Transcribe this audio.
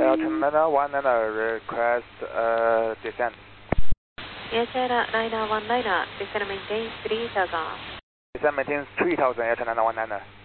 919 request descent. Yes, 919, descent maintain 3000. Descent maintain 3000, Air 919.